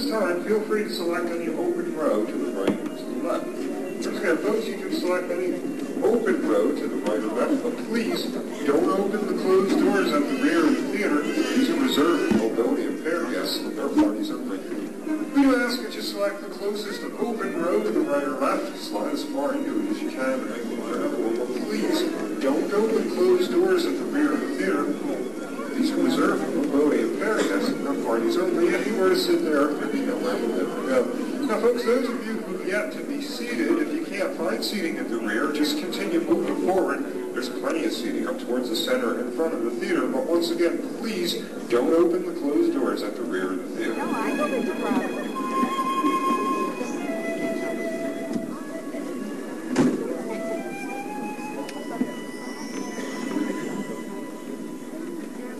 this time, feel free to select any open row to the right or to the left. Once again, folks, you can select any open row to the right or left, but please don't open the closed doors at the rear of the theater. These are reserved for mobility impaired guests and their parties only. We do ask that you select the closest open row to the right or left. Slide as far in as you can to make it available, but please don't open closed doors at the rear of the theater. These are reserved for mobility impaired guests and their parties only. Anywhere to sit there, there'll be no way to go. Now, folks, those of you who have yet to be seated, if you can't find seating at the rear, just continue moving forward. There's plenty of seating up towards the center in front of the theater, but once again, please don't open the closed doors at the rear of the theater. No, I don't think it's a problem.